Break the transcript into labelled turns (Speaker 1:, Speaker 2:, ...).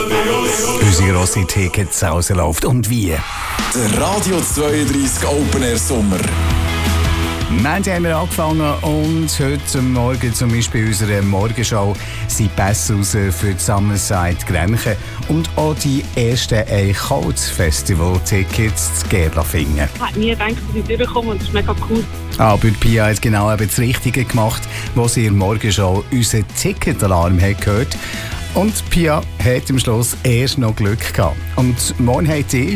Speaker 1: Unsere grosse Tickets rausläuft. Und wie?
Speaker 2: Der Radio 32 Open Air Sommer.
Speaker 1: Montag haben wir angefangen und heute Morgen zum Beispiel in unserer Morgenshow sind Pässe raus für die Summerside Grenchen und auch die ersten Cold-Festival-Tickets zu Gerlafingen.
Speaker 3: Ich hätte nie gedacht, dass ich durchkomme und das ist mega cool.
Speaker 1: Aber Pia hat genau eben das Richtige gemacht, was sie in der Morgenshow unseren Ticketalarm hat gehört. Und Pia hat am Schluss erst noch Glück gehabt. Und morgen hat sie